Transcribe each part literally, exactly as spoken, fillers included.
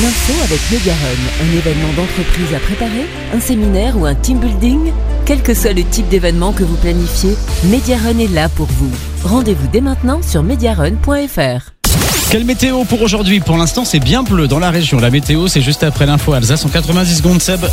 L'info avec MediaRun, un événement d'entreprise à préparer, un séminaire ou un team building. Quel que soit le type d'événement que vous planifiez, MediaRun est là pour vous. Rendez-vous dès maintenant sur mediarun point f r. Quelle météo pour aujourd'hui? Pour l'instant, c'est bien bleu dans la région. La météo, c'est juste après l'info Alsace en quatre-vingt-dix secondes, Seb.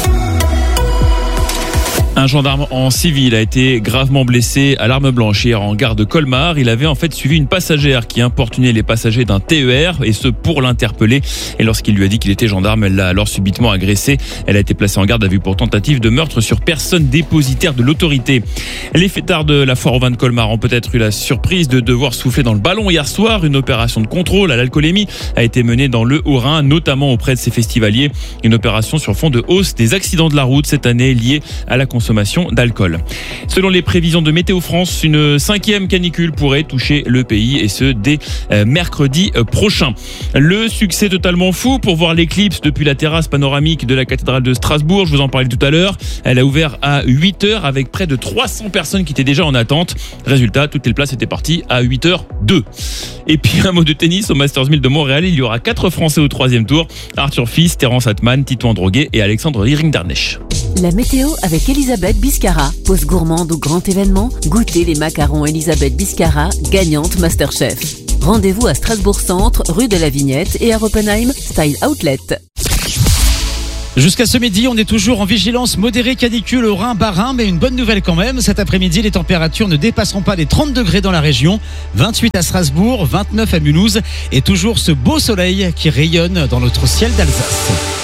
Un gendarme en civil a été gravement blessé à l'arme blanche hier en gare de Colmar. Il avait en fait suivi une passagère qui importunait les passagers d'un T E R, et ce pour l'interpeller. Et lorsqu'il lui a dit qu'il était gendarme, elle l'a alors subitement agressé. Elle a été placée en garde à vue pour tentative de meurtre sur personne dépositaire de l'autorité. Les fêtards de la foire au vin de Colmar ont peut-être eu la surprise de devoir souffler dans le ballon hier soir. Une opération de contrôle à l'alcoolémie a été menée dans le Haut-Rhin, notamment auprès de ces festivaliers. Une opération sur fond de hausse des accidents de la route cette année liée à la consommation d'alcool. Selon les prévisions de Météo France, une cinquième canicule pourrait toucher le pays, et ce dès euh, mercredi euh, prochain. Le succès totalement fou pour voir l'éclipse depuis la terrasse panoramique de la cathédrale de Strasbourg. Je vous en parlais tout à l'heure. Elle a ouvert à huit heures avec près de trois cents personnes qui étaient déjà en attente. Résultat, toutes les places étaient parties à huit heures deux. Et puis un mot de tennis au Masters mille de Montréal. Il y aura quatre Français au troisième tour. Arthur Fils, Terence Atman, Tito Androguet et Alexandre Ring-Darnèche. La météo avec Elisabeth Biscara. Pause gourmande ou grand événement, goûtez les macarons Elisabeth Biscara, gagnante Masterchef. Rendez-vous à Strasbourg Centre, rue de la Vignette et à Oppenheim, Style Outlet. Jusqu'à ce midi, on est toujours en vigilance modérée canicule au Rhin-Bas-Rhin, mais une bonne nouvelle quand même. Cet après-midi, les températures ne dépasseront pas les trente degrés dans la région. vingt-huit à Strasbourg, vingt-neuf à Mulhouse et toujours ce beau soleil qui rayonne dans notre ciel d'Alsace.